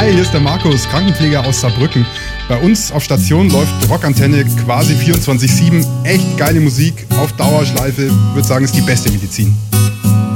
Hi, hier ist der Markus, Krankenpfleger aus Saarbrücken. Bei uns auf Station läuft Rockantenne quasi 24/7. Echt geile Musik auf Dauerschleife. Ich würde sagen, ist die beste Medizin.